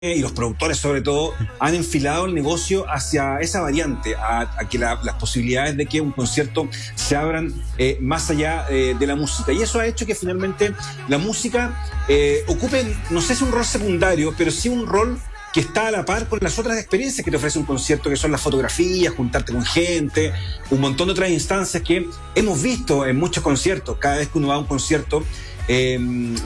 y los productores sobre todo han enfilado el negocio hacia esa variante, a que las posibilidades de que un concierto se abran más allá de la música. Y eso ha hecho que finalmente la música ocupe, no sé si un rol secundario, pero sí un rol que está a la par con las otras experiencias que te ofrece un concierto, que son las fotografías, juntarte con gente, un montón de otras instancias que hemos visto en muchos conciertos. Cada vez que uno va a un concierto,